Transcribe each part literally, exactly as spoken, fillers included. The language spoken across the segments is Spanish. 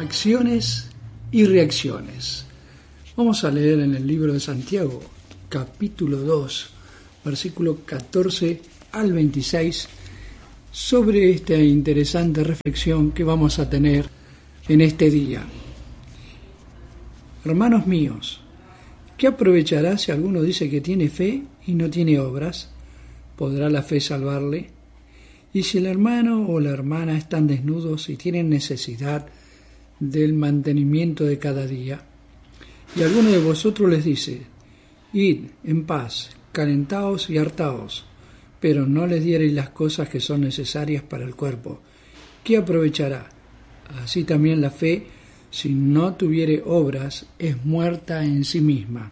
acciones y reacciones. Vamos a leer en el libro de Santiago, capítulo dos, versículo catorce al veintiséis, sobre esta interesante reflexión que vamos a tener en este día. Hermanos míos, ¿qué aprovechará si alguno dice que tiene fe y no tiene obras? ¿Podrá la fe salvarle? Y si el hermano o la hermana están desnudos y tienen necesidad del mantenimiento de cada día, y alguno de vosotros les dice, id en paz, calentaos y hartaos, pero no les diereis las cosas que son necesarias para el cuerpo, ¿qué aprovechará? Así también la fe, si no tuviere obras, es muerta en sí misma.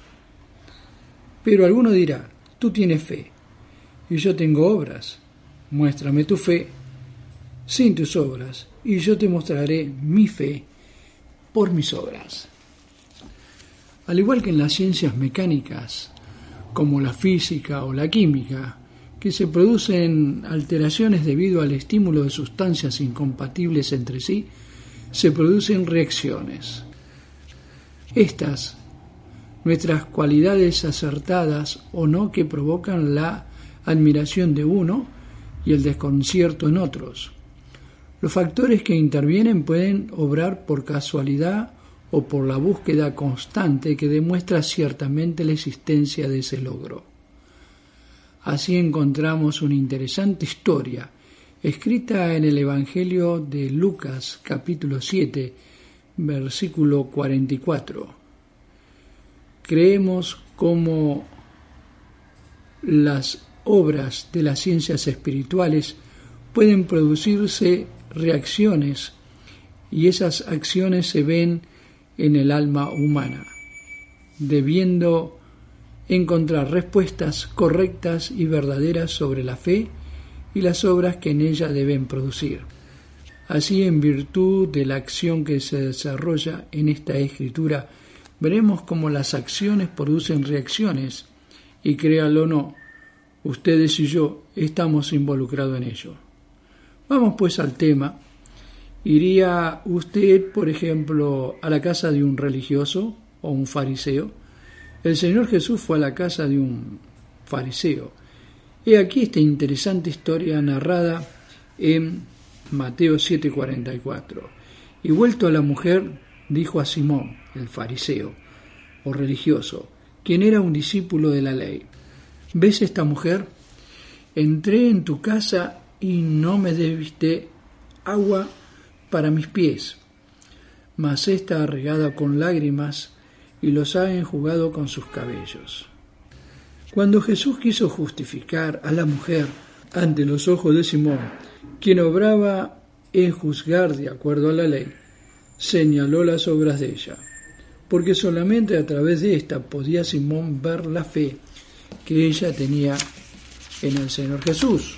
Pero alguno dirá, tú tienes fe, y yo tengo obras. Muéstrame tu fe sin tus obras, y yo te mostraré mi fe por mis obras. Al igual que en las ciencias mecánicas, como la física o la química, que se producen alteraciones debido al estímulo de sustancias incompatibles entre sí, se producen reacciones. Estas, nuestras cualidades acertadas o no, que provocan la admiración de uno y el desconcierto en otros. Los factores que intervienen pueden obrar por casualidad o por la búsqueda constante que demuestra ciertamente la existencia de ese logro. Así encontramos una interesante historia escrita en el Evangelio de Lucas, capítulo siete, versículo cuarenta y cuatro. Creemos como las obras de las ciencias espirituales pueden producirse reacciones, y esas acciones se ven en el alma humana, debiendo encontrar respuestas correctas y verdaderas sobre la fe y las obras que en ella deben producir. Así, en virtud de la acción que se desarrolla en esta escritura, veremos cómo las acciones producen reacciones, y créalo o no, ustedes y yo estamos involucrados en ello. Vamos pues al tema. ¿Iría usted, por ejemplo, a la casa de un religioso o un fariseo? El Señor Jesús fue a la casa de un fariseo. He aquí esta interesante historia narrada en Mateo siete cuarenta y cuatro. Y vuelto a la mujer, dijo a Simón, el fariseo o religioso, quien era un discípulo de la ley, ¿ves esta mujer? Entré en tu casa y no me diste agua para mis pies, mas ésta ha regado con lágrimas y los ha enjugado con sus cabellos. Cuando Jesús quiso justificar a la mujer ante los ojos de Simón, quien obraba en juzgar de acuerdo a la ley, señaló las obras de ella, porque solamente a través de esta podía Simón ver la fe que ella tenía en el Señor Jesús.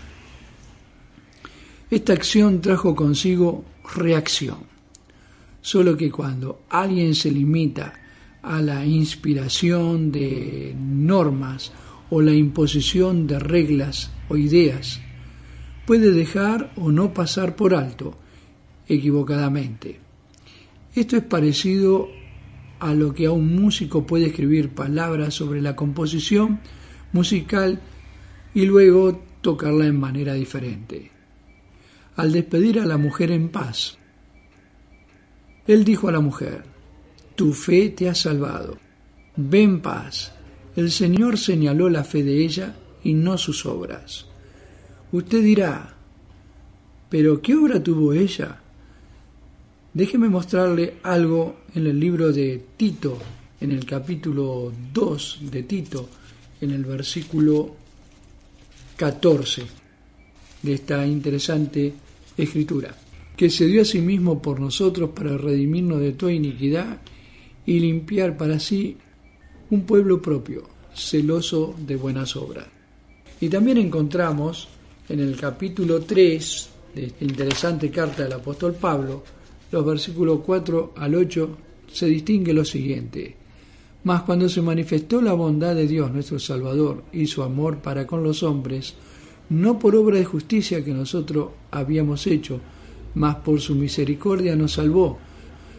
Esta acción trajo consigo reacción, solo que cuando alguien se limita a la inspiración de normas o la imposición de reglas o ideas, puede dejar o no pasar por alto equivocadamente. Esto es parecido a lo que a un músico puede escribir palabras sobre la composición musical y luego tocarla en manera diferente. Al despedir a la mujer en paz, él dijo a la mujer, tu fe te ha salvado, ve en paz. El Señor señaló la fe de ella y no sus obras. Usted dirá, ¿pero qué obra tuvo ella? Déjeme mostrarle algo en el libro de Tito, en el capítulo dos de Tito, en el versículo catorce de esta interesante escritura, que se dio a sí mismo por nosotros para redimirnos de toda iniquidad y limpiar para sí un pueblo propio, celoso de buenas obras. Y también encontramos en el capítulo tres de esta interesante carta del apóstol Pablo, los versículos cuatro al ocho, se distingue lo siguiente: mas cuando se manifestó la bondad de Dios nuestro Salvador y su amor para con los hombres, no por obra de justicia que nosotros habíamos hecho, mas por su misericordia nos salvó,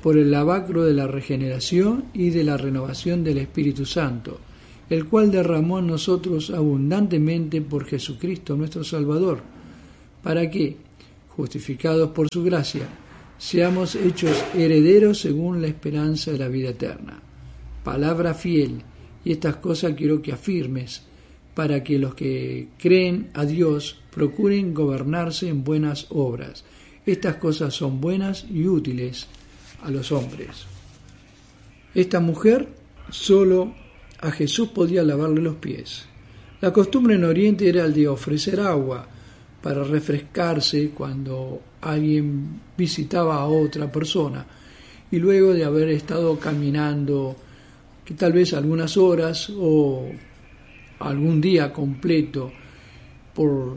por el lavacro de la regeneración y de la renovación del Espíritu Santo, el cual derramó en nosotros abundantemente por Jesucristo nuestro Salvador, para que, justificados por su gracia, seamos hechos herederos según la esperanza de la vida eterna. Palabra fiel, y estas cosas quiero que afirmes, para que los que creen a Dios procuren gobernarse en buenas obras. Estas cosas son buenas y útiles a los hombres. Esta mujer solo a Jesús podía lavarle los pies. La costumbre en Oriente era el de ofrecer agua para refrescarse cuando alguien visitaba a otra persona, y luego de haber estado caminando que tal vez algunas horas o algún día completo por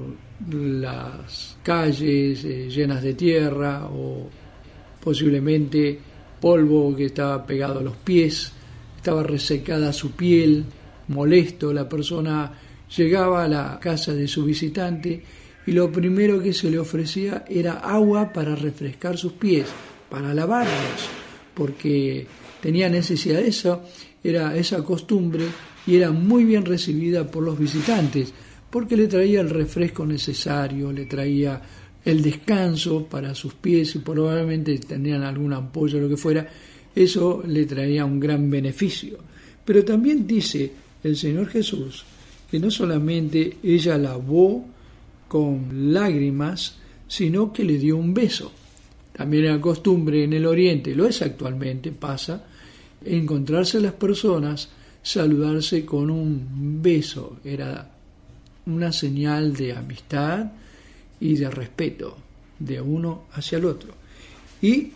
las calles eh, llenas de tierra o posiblemente polvo que estaba pegado a los pies, estaba resecada su piel, molesto, la persona llegaba a la casa de su visitante y lo primero que se le ofrecía era agua para refrescar sus pies, para lavarlos, porque tenía necesidad de eso, era esa costumbre y era muy bien recibida por los visitantes, porque le traía el refresco necesario, le traía el descanso para sus pies y probablemente tenían alguna ampolla o lo que fuera, eso le traía un gran beneficio. Pero también dice el Señor Jesús que no solamente ella lavó con lágrimas, sino que le dio un beso. También era costumbre en el Oriente, lo es actualmente, pasa, encontrarse las personas, saludarse con un beso, era una señal de amistad y de respeto de uno hacia el otro. Y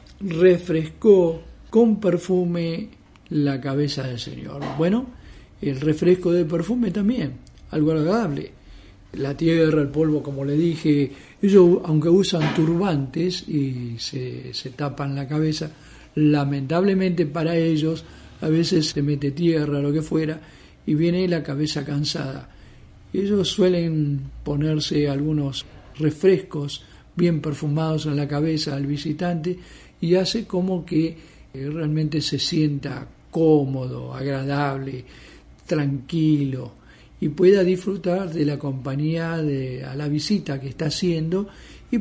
refrescó con perfume la cabeza del Señor. Bueno, el refresco de perfume también, algo agradable. La tierra, el polvo, como le dije, ellos aunque usan turbantes y se, se tapan la cabeza, lamentablemente para ellos a veces se mete tierra, lo que fuera, y viene la cabeza cansada. Ellos suelen ponerse algunos refrescos bien perfumados en la cabeza al visitante y hace como que realmente se sienta cómodo, agradable, tranquilo y pueda disfrutar de la compañía de a la visita que está haciendo y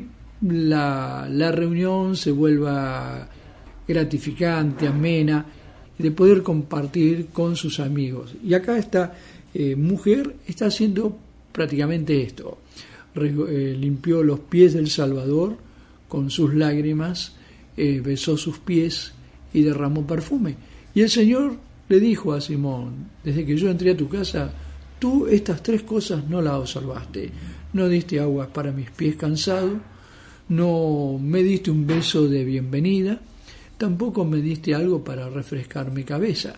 la, la reunión se vuelva gratificante, amena, de poder compartir con sus amigos. Y acá esta eh, mujer está haciendo prácticamente esto. Re, eh, limpió los pies del Salvador con sus lágrimas, eh, besó sus pies y derramó perfume. Y el Señor le dijo a Simón, desde que yo entré a tu casa, tú estas tres cosas no las observaste. No diste agua para mis pies cansados, no me diste un beso de bienvenida, tampoco me diste algo para refrescar mi cabeza.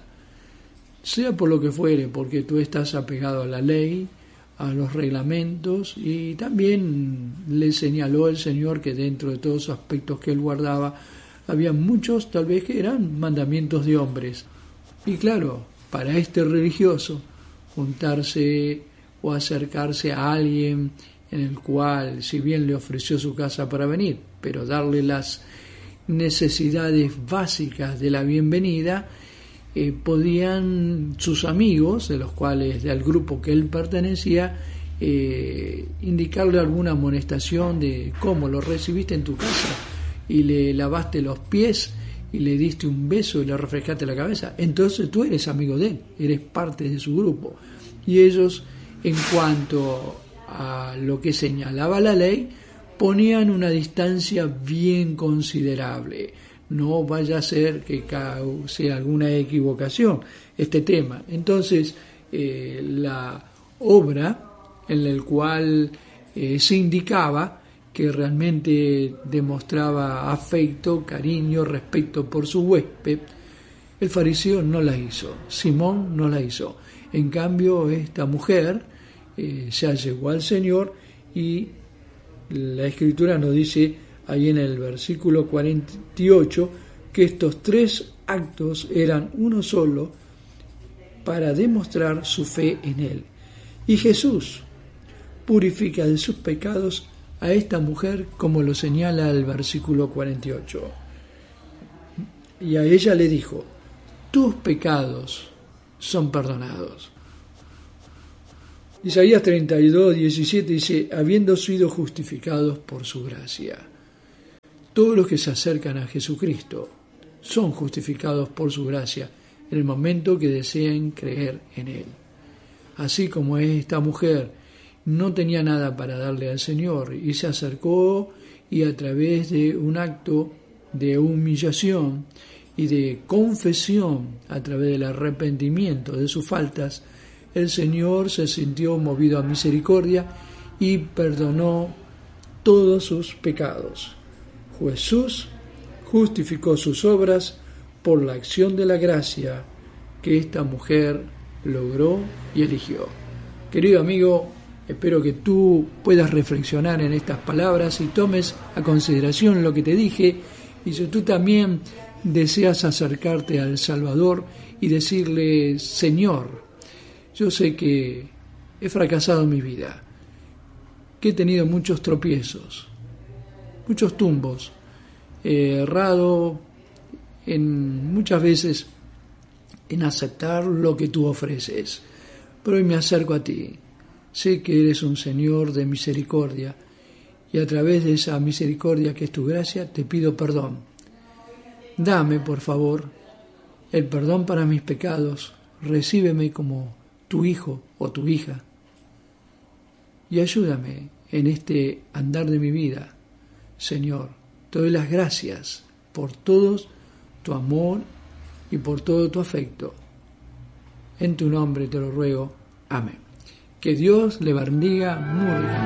Sea por lo que fuere, porque tú estás apegado a la ley, a los reglamentos, y también le señaló el Señor que dentro de todos los aspectos que él guardaba, había muchos tal vez que eran mandamientos de hombres. Y claro, para este religioso, juntarse o acercarse a alguien en el cual, si bien le ofreció su casa para venir, pero darle las necesidades básicas de la bienvenida, eh, podían sus amigos, de los cuales del grupo que él pertenecía, eh, indicarle alguna amonestación de cómo lo recibiste en tu casa y le lavaste los pies y le diste un beso y le refrescaste la cabeza, entonces tú eres amigo de él, eres parte de su grupo. Y ellos, en cuanto a lo que señalaba la ley, ponían una distancia bien considerable. No vaya a ser que cause alguna equivocación este tema. Entonces, eh, la obra en la cual eh, se indicaba que realmente demostraba afecto, cariño, respeto por su huésped, el fariseo no la hizo, Simón no la hizo. En cambio, esta mujer eh, se allegó al Señor y la Escritura nos dice ahí en el versículo cuarenta y ocho que estos tres actos eran uno solo para demostrar su fe en Él. Y Jesús purifica de sus pecados a esta mujer como lo señala el versículo cuarenta y ocho. y a ella le dijo: tus pecados son perdonados. Isaías treinta y dos, diecisiete dice: habiendo sido justificados por su gracia. Todos los que se acercan a Jesucristo son justificados por su gracia en el momento que deseen creer en Él. Así como esta mujer no tenía nada para darle al Señor y se acercó, y a través de un acto de humillación y de confesión, a través del arrepentimiento de sus faltas, el Señor se sintió movido a misericordia y perdonó todos sus pecados. Jesús justificó sus obras por la acción de la gracia que esta mujer logró y eligió. Querido amigo, espero que tú puedas reflexionar en estas palabras y tomes a consideración lo que te dije, y si tú también deseas acercarte al Salvador y decirle: Señor, yo sé que he fracasado en mi vida, que he tenido muchos tropiezos, muchos tumbos, he errado en, muchas veces en aceptar lo que tú ofreces, pero hoy me acerco a ti. Sé que eres un Señor de misericordia, y a través de esa misericordia que es tu gracia, te pido perdón. Dame, por favor, el perdón para mis pecados. Recíbeme como tu hijo o tu hija, y ayúdame en este andar de mi vida. Señor, te doy las gracias por todo tu amor y por todo tu afecto. En tu nombre te lo ruego. Amén. Que Dios le bendiga muy